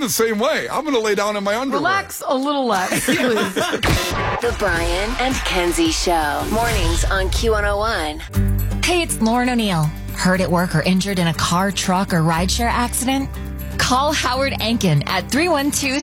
the same way. I'm going to lay down in my underwear. Relax a little less, please. The Brian and Kenzie Show. Mornings on Q101. Hey, it's Lauren O'Neill. Hurt at work or injured in a car, truck, or rideshare accident? Call Howard Ankin at 312